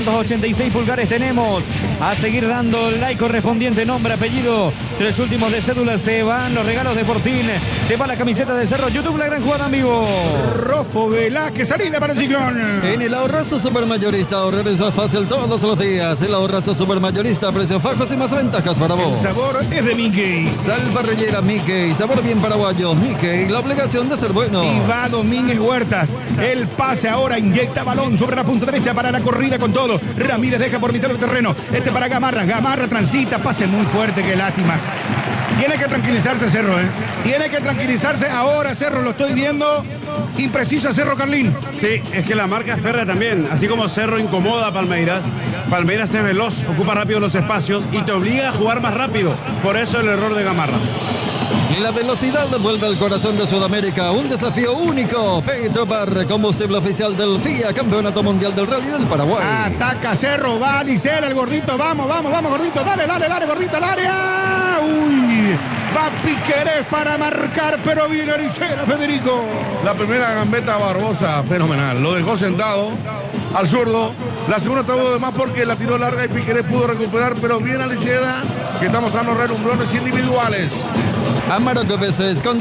786 pulgares tenemos. A seguir dando like correspondiente, nombre, apellido. 3 últimos de cédula, se van los regalos de Fortín. Se va la camiseta de Cerro, YouTube, la gran jugada en vivo. Rofo Velázquez, salida para el Ciclón. En el ahorrazo supermayorista, ahorrar es más fácil todos los días. El ahorrazo supermayorista, precios fajos y más ventajas para vos. El sabor es de Mickey. Sal parrillera Mickey, sabor bien paraguayo. Mickey, la obligación de ser bueno. Y va Domínguez Huertas. El pase ahora inyecta balón sobre la punta derecha para la corrida con todo. Ramírez deja por mitad del terreno. Este para Gamarra. Gamarra transita, pase muy fuerte, qué lástima. Tiene que tranquilizarse Cerro, Tiene que tranquilizarse ahora Cerro, lo estoy viendo. Impreciso a Cerro, Carlín. Sí, es que la marca es férrea también. Así como Cerro incomoda a Palmeiras, Palmeiras es veloz, ocupa rápido los espacios y te obliga a jugar más rápido. Por eso el error de Gamarra. La velocidad vuelve al corazón de Sudamérica. Un desafío único. Petrobras, combustible oficial del FIA, Campeonato Mundial del Rally del Paraguay. Ataca Cerro, va Alicera, el gordito. Vamos, gordito. Dale, gordito al área. Uy, va Piquerés para marcar, pero viene Alicera, Federico. La primera gambeta Barbosa, fenomenal. Lo dejó sentado al zurdo. La segunda tuvo de más porque la tiró larga y Piquerés pudo recuperar, pero bien Alicera, que está mostrando relumbrones individuales. Amarok veces con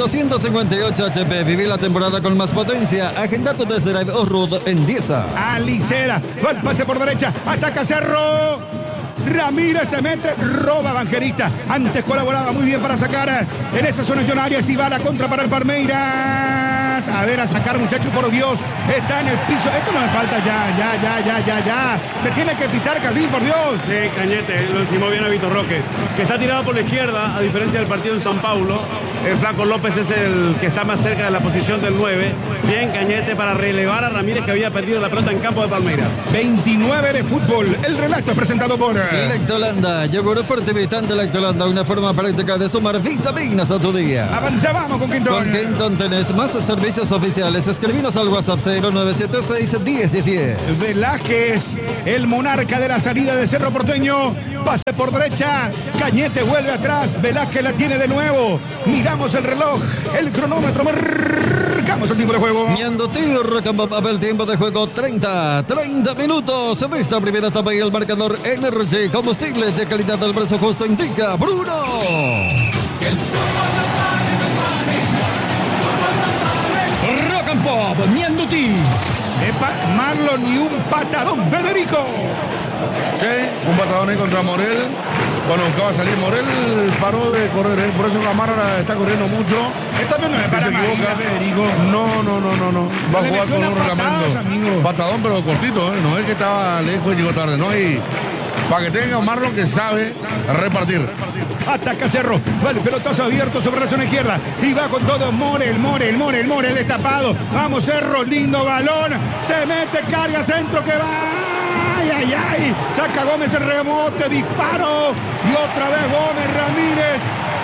258 HP. Viví la temporada con más potencia. Agenda tu test drive Off-Road en Dieza. Alicera, va el pase por derecha, ataca Cerro. Ramírez se mete, roba Evangelista. Antes colaboraba muy bien para sacar en esa zona John Arias y va la contra para el Palmeiras. A ver, a sacar, muchachos, por Dios. Está en el piso. Esto no me falta ya. Se tiene que pitar, Carlín, por Dios. Sí, Cañete, lo encimó bien a Víctor Roque, que está tirado por la izquierda, a diferencia del partido en San Paulo. El Flaco López es el que está más cerca de la posición del 9. Bien, Cañete, para relevar a Ramírez, que había perdido la pelota en campo de Palmeiras. 29 de fútbol. El relato es presentado por Lactolanda, yogur fertilizante Lactolanda, una forma práctica de sumar vitaminas a tu día. Avanzábamos con Quintón. Con Quintón tenés más servicios oficiales. Escribinos al WhatsApp 0976-1010. Velázquez, el monarca de la salida de Cerro Porteño. Pase por derecha. Cañete vuelve atrás. Velázquez la tiene de nuevo. Miramos el reloj. El cronómetro Marcamos el tiempo de juego. Ñandutí, Rock and Pop, el tiempo de juego 30 minutos de esta primera etapa y el marcador Energy, combustible de calidad del brazo justo indica Bruno. Que el fútbol no pare, no pare. Fútbol no pare. Rock and Pop, Ñandutí. Epa, Marlon y un patadón, Federico. Sí, un patadón ahí contra Morel. Bueno, buscaba salir Morel, paró de correr, por eso Gamarra está corriendo mucho. Esto no es para Marina, Federico. No. Va a Le jugar metió con un unas patadas, reglamento. amigo. Patadón, pero cortito, ¿eh? No es que estaba lejos y llegó tarde, ¿no? Y para que tenga un Marlon que sabe repartir. Ataca Cerro, va el pelotazo abierto sobre la zona izquierda y va con todo Morel destapado. Vamos Cerro, lindo balón, se mete, carga, centro que va. Ay, saca Gómez el rebote, disparo y otra vez Gómez Ramírez.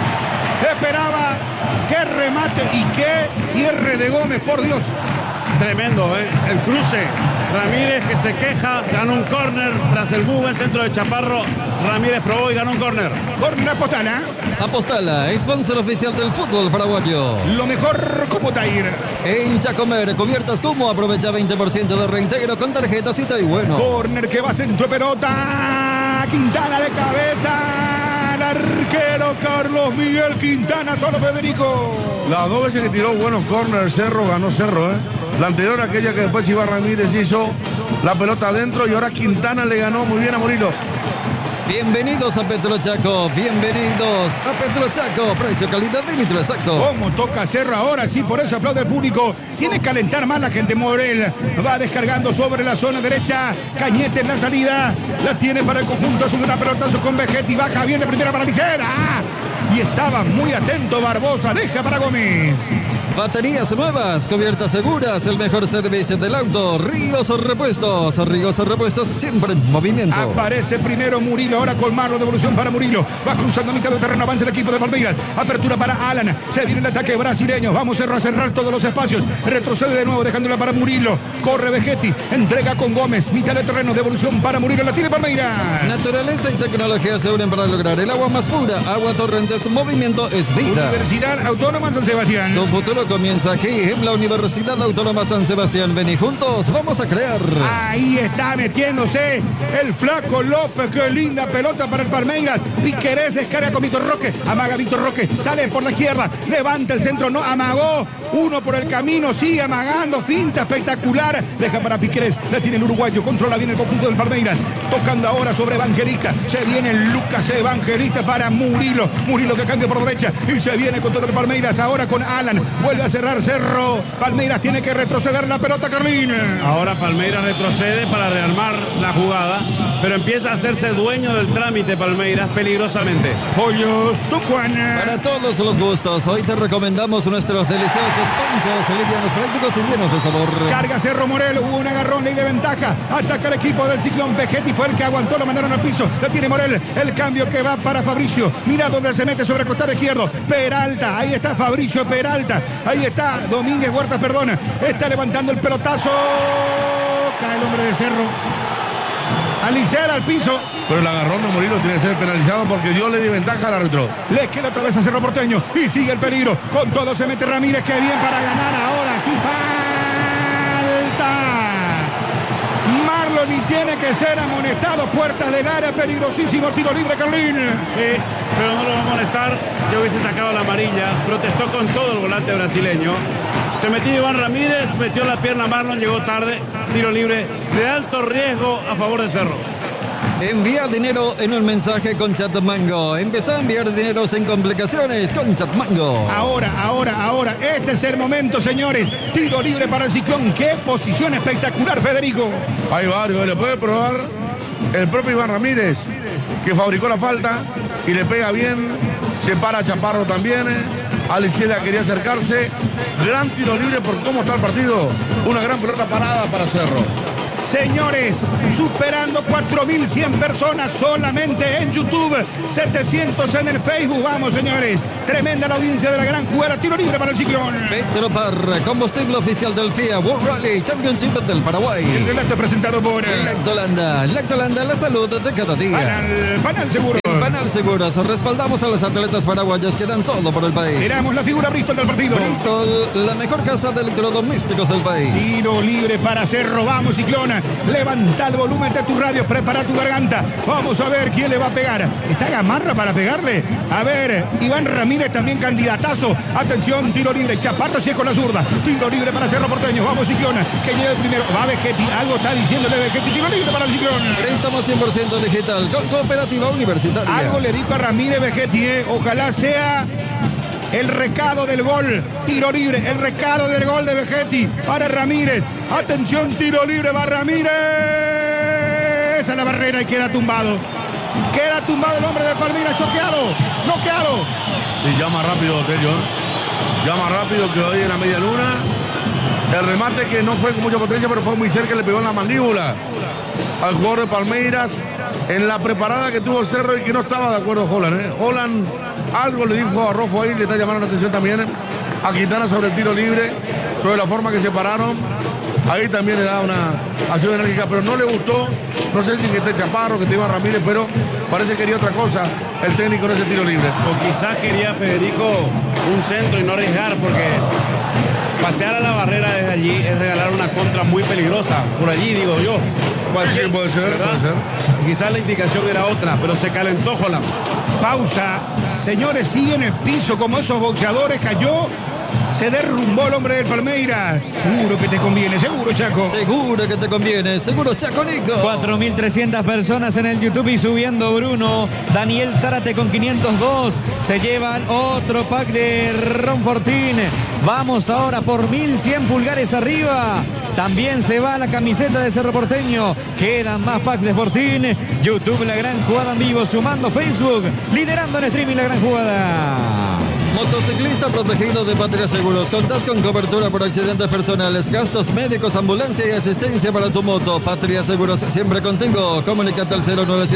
Esperaba qué remate y qué cierre de Gómez, por Dios. Tremendo, el cruce. Ramírez que se queja, ganó un córner tras el bug, el centro de Chaparro. Ramírez probó y ganó un córner. Córner Apostala. Apostala, sponsor oficial del fútbol paraguayo. Lo mejor como Tair. En Chacomer, cubiertas como aprovecha 20% de reintegro con tarjetas y y bueno. Córner que va centro pelota. Quintana de cabeza. El arquero Carlos Miguel Quintana, solo Federico. Las dos veces que tiró buenos corners Cerro, ganó Cerro, ¿eh? La anterior, aquella que después Iván Ramírez hizo la pelota adentro y ahora Quintana le ganó muy bien a Murilo. Bienvenidos a Petrochaco, bienvenidos a Petrochaco, precio, calidad y litro exacto. ¿Cómo toca Cerro ahora? Sí, por eso aplaude el público. Tiene que calentar más la gente. Morel va descargando sobre la zona derecha. Cañete en la salida. La tiene para el conjunto. Sube una pelotazo con Vegetti. Baja bien de primera para Licera. Y estaba muy atento Barbosa. Deja para Gómez. Baterías nuevas, cubiertas seguras, el mejor servicio del auto. Ríos Repuestos, siempre en movimiento. Aparece primero Murilo, ahora con Marlon, devolución para Murilo. Va cruzando a mitad de terreno, avanza el equipo de Palmeiras. Apertura para Alan, se viene el ataque brasileño. Vamos Cerro a cerrar todos los espacios. Retrocede de nuevo, dejándola para Murilo. Corre Vegetti, entrega con Gómez. Mitad de terreno, devolución para Murilo, la tiene Palmeiras. Naturaleza y tecnología se unen para lograr el agua más pura. Agua Torrentes, movimiento es vida. Universidad Autónoma San Sebastián. Tu futuro comienza aquí en la Universidad Autónoma San Sebastián. Ven y juntos vamos a crear. Ahí está metiéndose el flaco López. Qué linda pelota para el Palmeiras. Piquerés descarga con Víctor Roque. Amaga Víctor Roque. Sale por la izquierda. Levanta el centro. No, amagó. Uno por el camino. Sigue amagando. Finta espectacular. Deja para Piquerés. La tiene el uruguayo. Controla bien el conjunto del Palmeiras. Tocando ahora sobre Evangelista. Se viene Lucas Evangelista para Murilo. Murilo que cambia por derecha. Y se viene con todo el Palmeiras. Ahora con Alan. Vuelve a cerrar Cerro. Palmeiras tiene que retroceder la pelota, Carlín. Ahora Palmeiras retrocede para rearmar la jugada, pero empieza a hacerse dueño del trámite Palmeiras peligrosamente. Pollos Tucuana. Para todos los gustos, hoy te recomendamos nuestros deliciosos panchos, livianos, prácticos y llenos de sabor. Carga Cerro Morel, hubo un agarrón y de ventaja. Ataca el equipo del Ciclón. Vegetti fue el que aguantó, lo mandaron al piso. La tiene Morel, el cambio que va para Fabricio. Mira dónde se mete sobre el costado izquierdo. Peralta, ahí está Fabricio Peralta. Ahí está Domínguez Huertas, perdón. Está levantando el pelotazo. Cae el hombre de Cerro. Alicera al piso. Pero el agarrón de Murilo tiene que ser penalizado porque Dios le dio ventaja al árbitro. Le queda otra vez a Cerro Porteño y sigue el peligro. Con todo se mete Ramírez, que bien para ganar. Ahora sí falta. Marlon y tiene que ser amonestado. Puertas del área, peligrosísimo. Tiro libre, Carlín. Pero no lo va a amonestar. Yo hubiese sacado la amarilla. Protestó con todo el volante brasileño. Se metió Iván Ramírez, metió la pierna Marlon, llegó tarde. Tiro libre de alto riesgo a favor de Cerro. Envía dinero en un mensaje con Chatmango. Empezá a enviar dinero sin complicaciones con Chatmango. Ahora. Este es el momento, señores. Tiro libre para el Ciclón. Qué posición espectacular, Federico. Hay varios, le puede probar el propio Iván Ramírez, que fabricó la falta y le pega bien. Se para Chaparro también. Aliciela quería acercarse. Gran tiro libre por cómo está el partido. Una gran pelota parada para Cerro. Señores, superando 4.100 personas solamente en YouTube, 700 en el Facebook. Vamos, señores, tremenda la audiencia de la gran jugada. Tiro libre para el Ciclón. Petropar, combustible oficial del FIA World Rally Championship del Paraguay. El relato presentado por Lactolanda, la salud de cada día. Panal Seguro. Panal Seguros, respaldamos a los atletas paraguayos que dan todo por el país. Miramos la figura Bristol del partido. Bristol, la mejor casa de electrodomésticos del país. Tiro libre para Cerro. Vamos, Ciclona. Levanta el volumen de tu radio. Prepara tu garganta. Vamos a ver quién le va a pegar. ¿Está Gamarra para pegarle? A ver, Iván Ramírez también candidatazo. Atención, tiro libre. Chaparro sí con la zurda. Tiro libre para Cerro Porteño. Vamos, Ciclona. Que llega el primero. Va Vegetti. Algo está diciéndole Vegetti. Tiro libre para Ciclona. Préstamo 100% digital con Cooperativa Universitaria. Algo le dijo a Ramírez Vegetti. Ojalá sea el recado del gol. Tiro libre. El recado del gol de Vegetti para Ramírez. Atención, tiro libre para Ramírez. Esa es la barrera y queda tumbado. Queda tumbado el hombre de Palmeiras. Choqueado. Noqueado. Y llama rápido Tello. Llama rápido que hoy en la media luna. El remate que no fue con mucha potencia, pero fue muy cerca, le pegó en la mandíbula al jugador de Palmeiras. En la preparada que tuvo Cerro y que no estaba de acuerdo Holland. Holland algo le dijo a Rofo ahí, le está llamando la atención también a Quintana sobre el tiro libre, sobre la forma que se pararon. Ahí también le da una acción enérgica, pero no le gustó. No sé si que esté Chaparro, que esté Iván Ramírez, pero parece que quería otra cosa el técnico en ese tiro libre. O quizás quería Federico un centro y no arriesgar, porque patear a la barrera desde allí es regalar una contra muy peligrosa. Por allí, digo yo. Sí, puede ser, ¿verdad? puede ser. Quizás la indicación era otra, pero se calentó Holland. Pausa. Señores, sigue en el piso como esos boxeadores. Cayó. Se derrumbó el hombre del Palmeiras. Seguro que te conviene, seguro, Chaco. Seguro que te conviene, seguro, Chaco Nico. 4.300 personas en el YouTube y subiendo Bruno. Daniel Zárate con 502. Se llevan otro pack de Ron Fortín. Vamos ahora por 1.100 pulgares arriba. También se va la camiseta de Cerro Porteño. Quedan más packs de Fortín. YouTube, La Gran Jugada en vivo, sumando Facebook. Liderando en streaming La Gran Jugada. Motociclista protegido de Patria Seguros. Contás con cobertura por accidentes personales, gastos médicos, ambulancia y asistencia para tu moto. Patria Seguros, siempre contigo. Comunicate al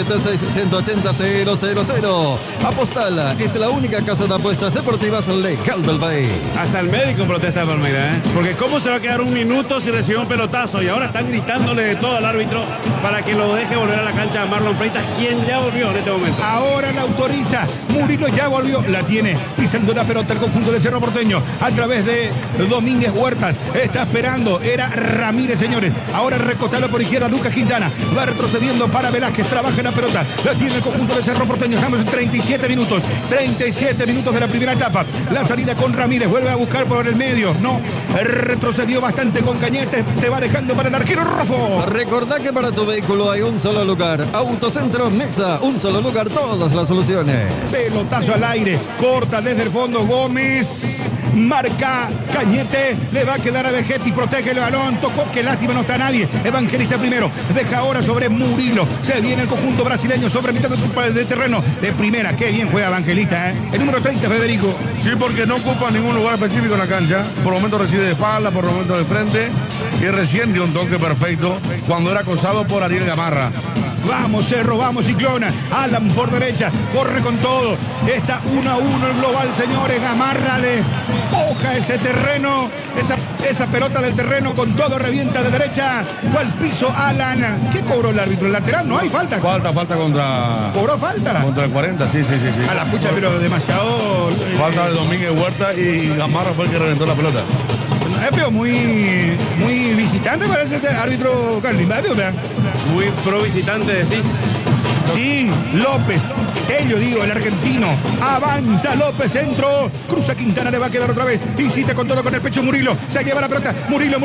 0976-180-000. Apostala, es la única casa de apuestas deportivas legal del país. Hasta el médico protesta de Palmeiras, Porque ¿cómo se va a quedar un minuto si recibe un pelotazo? Y ahora están gritándole de todo al árbitro para que lo deje volver a la cancha a Marlon Freitas, quien ya volvió en este momento. Ahora la autoriza. Murillo ya volvió. La tiene. Pisando la pelota el conjunto de Cerro Porteño a través de Domínguez Huertas. Está esperando. Era Ramírez, señores. Ahora recostado por izquierda Lucas Quintana. Va retrocediendo para Velázquez. Trabaja en la pelota. La tiene el conjunto de Cerro Porteño. Estamos en 37 minutos. 37 minutos de la primera etapa. La salida con Ramírez. Vuelve a buscar por el medio. No. Retrocedió bastante con Cañete. Te va dejando para el arquero Rofo. Recordá que para tu vehículo hay un solo lugar. Autocentro Mesa. Un solo lugar, todas las soluciones. Pelotazo al aire. Corta desde el fondo Gómez. Marca Cañete. Le va a quedar a Vegetti. Protege el balón. Tocó. Qué lástima, no está nadie. Evangelista primero. Deja ahora sobre Murilo. Se viene el conjunto brasileño sobre mitad de terreno. De primera. Qué bien juega Evangelista, El número 30, Federico. Sí, porque no ocupa ningún lugar específico en la cancha. Por el momento recibe de espalda, por el momento de frente. Y recién dio un toque perfecto cuando era acosado por Ariel Gamarra. Vamos, Cerro, vamos, Ciclona. Alan por derecha, corre con todo. Está 1-1 el global, señores. Gamarra le poja ese terreno. Esa pelota del terreno con todo, revienta de derecha. Fue al piso Alan. ¿Qué cobró el árbitro? ¿El lateral? No hay falta. Falta contra... ¿Cobró falta? Contra el 40, sí. A la pucha, pero demasiado... Falta de Domínguez Huerta y Gamarra fue el que reventó la pelota. Pero muy visitante parece este árbitro Carlin. Muy pro visitante, decís. Sí, López, Tello, digo, el argentino. Avanza López, centro. Cruza Quintana, le va a quedar otra vez. Insiste con todo con el pecho Murilo. Se lleva la pelota. Murilo.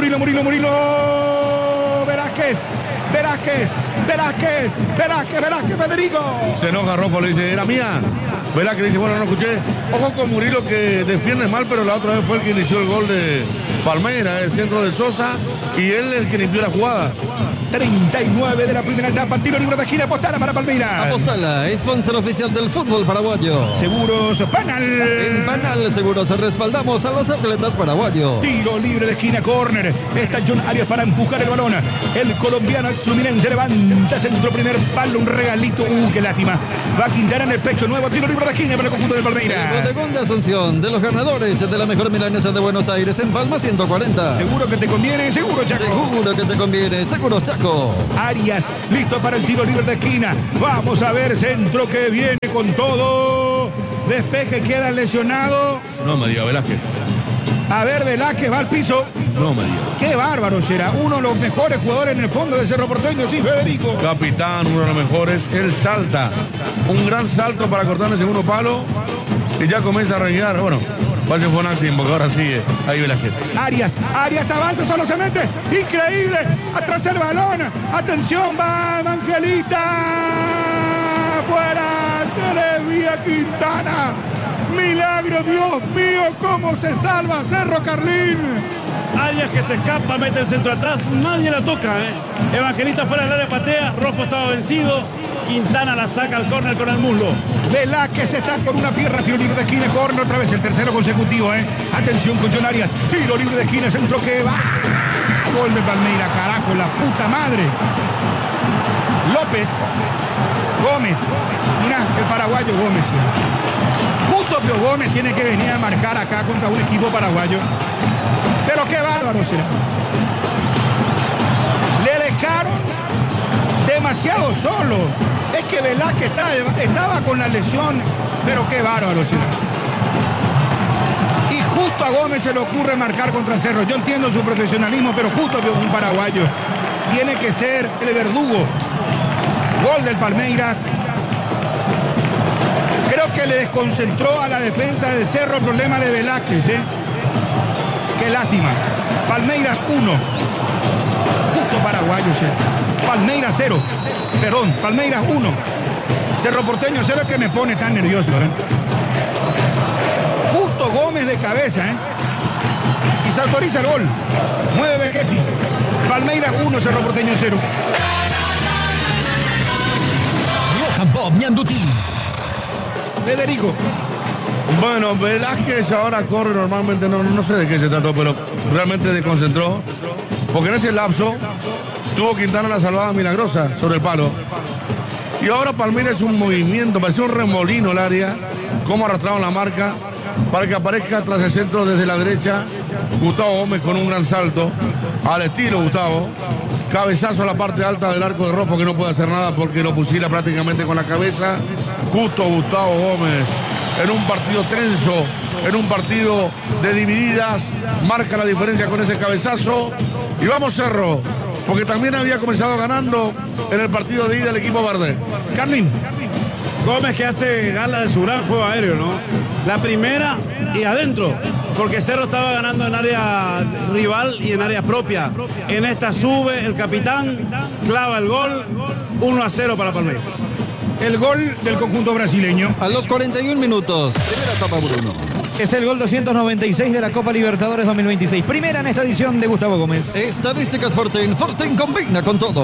Velázquez, Federico. Se enoja Rofo, le dice, era mía. Velázquez le dice, bueno, no escuché. Ojo con Murilo que defiende mal, pero la otra vez fue el que inició el gol de Palmeiras, el centro de Sosa, y él el que limpió la jugada. 39 de la primera etapa, tiro libre de esquina, Apostala para Palmeiras. Apostala, sponsor oficial del fútbol paraguayo. Seguros Panal. En Panal Seguros respaldamos a los atletas paraguayos. Tiro libre de esquina, córner. Está John Arias para empujar el balón. El colombiano ex Fluminense levanta centro, primer palo, un regalito. Qué lástima. Va a Quintana en el pecho, nuevo tiro libre de esquina para el conjunto de Palmeiras. El bodegón de Asunción, de los ganadores de la mejor milanesa de Buenos Aires en Palma 100. 140. Seguro que te conviene, seguro, Chaco. Seguro que te conviene, seguro, Chaco. Arias, listo para el tiro libre de esquina. Vamos a ver, centro que viene con todo. Despeje, queda lesionado. No me diga Velázquez. A ver, Velázquez va al piso. No me diga. Qué bárbaro será. Uno de los mejores jugadores en el fondo de Cerro Porteño, sí, Federico. Capitán, uno de los mejores. Él salta. Un gran salto para cortar el segundo palo. Y ya comienza a renguear. Bueno, parece fue un acting, porque ahora sigue. Ahí Velázquez. Arias avanza, solo se mete. Increíble. Atrás el balón. Atención, va Evangelista. Fuera. Se le vía Quintana. Milagro, Dios mío, cómo se salva Cerro Carlín. Arias que se escapa, mete el centro atrás, nadie la toca, Evangelista fuera del área, patea, Rofo estaba vencido, Quintana la saca al córner con el muslo. Velázquez está con una pierna, tiro libre de esquina, córner otra vez, el tercero consecutivo, Atención con John Arias, tiro libre de esquina, centro que va. Gol de Palmeira, carajo, la puta madre. López Gómez, mira, el paraguayo Gómez. Justo Pio Gómez tiene que venir a marcar acá contra un equipo paraguayo. Pero qué bárbaro será. Le dejaron demasiado solo. Es que Velázquez estaba con la lesión, pero qué bárbaro será. Y justo a Gómez se le ocurre marcar contra Cerro. Yo entiendo su profesionalismo, pero justo un paraguayo tiene que ser el verdugo. Gol del Palmeiras. Creo que le desconcentró a la defensa de Cerro el problema de Velázquez, Qué lástima. Palmeiras 1. Justo paraguayo, Palmeiras 0. Perdón, Palmeiras 1. Cerro Porteño 0, es que me pone tan nervioso, Justo Gómez de cabeza, Y se autoriza el gol. Mueve Vegetti. Palmeiras 1, Cerro Porteño 0. Rock and Pop Ñandutí. Federico. Bueno, Velázquez ahora corre normalmente, no sé de qué se trató, pero realmente desconcentró. Porque en ese lapso tuvo Quintana la salvada milagrosa sobre el palo. Y ahora Palmeiras es un movimiento, parecía un remolino el área, cómo arrastraron la marca para que aparezca tras el centro desde la derecha Gustavo Gómez con un gran salto, al estilo Gustavo. Cabezazo a la parte alta del arco de Rofo, que no puede hacer nada porque lo fusila prácticamente con la cabeza. Justo Gustavo Gómez, en un partido tenso, en un partido de divididas, marca la diferencia con ese cabezazo. Y vamos Cerro, porque también había comenzado ganando en el partido de ida el equipo verde. Carlín. Gómez que hace gala de su gran juego aéreo, La primera y adentro, porque Cerro estaba ganando en área rival y en área propia. En esta sube el capitán, clava el gol, 1-0 para Palmeiras. El gol del conjunto brasileño. A los 41 minutos, primera etapa Bruno. Es el gol 296 de la Copa Libertadores 2026. Primera en esta edición de Gustavo Gómez. Estadísticas Fortín. Fortín combina con todo.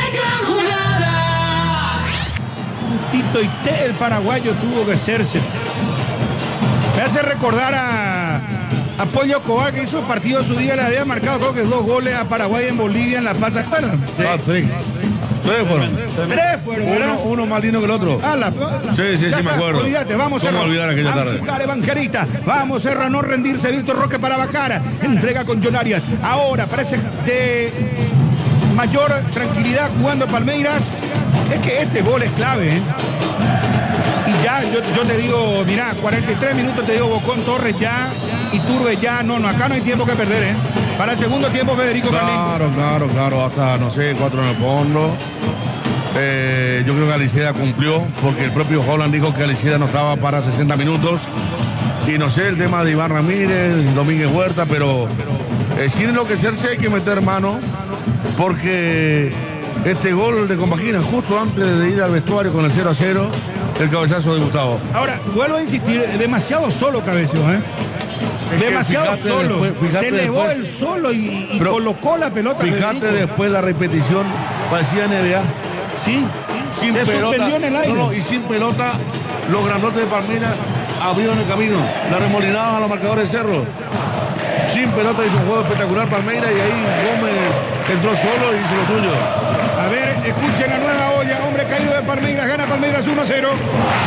Tito y el paraguayo tuvo que hacerse. Me hace recordar a Pollo Cobar, que hizo el partido de su día, le había marcado creo que 2 goles a Paraguay en Bolivia en La Paz, ¿se acuerdan? Sí. 3 fueron. 3 fueron, ¿verdad? Uno más lindo que el otro. Sí, me acuerdo. Olvídate, vamos ¿Cómo olvidar aquella tarde? Empujar Evangelista. Vamos, Cerro, a no rendirse. Víctor Roque para bajar. Entrega con John Arias. Ahora parece de mayor tranquilidad jugando Palmeiras. Es que este gol es clave, Y ya, yo te digo, mirá, 43 minutos te digo, Bocón, Torres ya, Iturbe ya. No, acá no hay tiempo que perder, Para el segundo tiempo, Federico Carlín. Claro, hasta, 4 en el fondo. Yo creo que Aliceda cumplió, porque el propio Holland dijo que Aliceda no estaba para 60 minutos. Y no sé, el tema de Iván Ramírez, Domínguez Huerta, pero sin enloquecerse hay que meter mano, porque este gol de compagina justo antes de ir al vestuario con el 0-0, el cabezazo de Gustavo. Ahora, vuelvo a insistir, demasiado solo Cabezón, Demasiado solo. Se elevó el solo y colocó la pelota. Fíjate Federico. Después la repetición, parecía NBA. Sí, sin se pelota, suspendió en el aire. Y sin pelota, los grandotes de Palmeiras abrieron el camino, la remolinaban a los marcadores de Cerro. Sin pelota hizo un juego espectacular Palmeiras, y ahí Gómez entró solo y hizo lo suyo. A ver, escuchen la nueva olla, hombre caído de Palmeiras, gana Palmeiras 1-0.